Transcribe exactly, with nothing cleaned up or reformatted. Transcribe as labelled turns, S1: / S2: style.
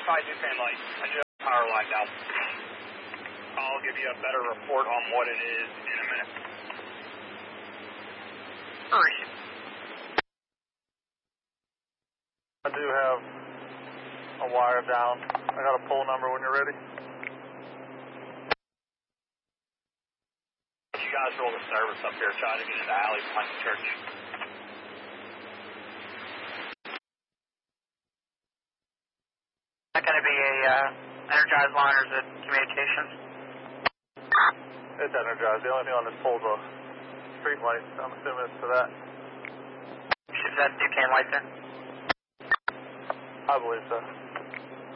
S1: verify Duquesne Light. I do have a power line down. I'll give you a better report on what it is in a minute. Hurry.
S2: I do have a wire down. I got a pole number when you're ready.
S1: You guys roll the service up here, try to get into alley behind the church.
S3: Is that going to be a uh, energized line or is it communications?
S2: It's energized. The only thing on this pole is a street light. I'm assuming it's for that.
S3: Is that Duquesne Light then?
S2: I believe so.